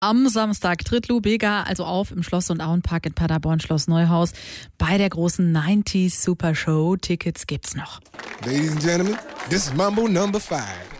Am Samstag tritt Lou Bega also auf im Schloss- und Auenpark in Paderborn, Schloss Neuhaus, bei der großen 90s Super Show. Tickets gibt's noch. Ladies and gentlemen, this is Mambo number 5.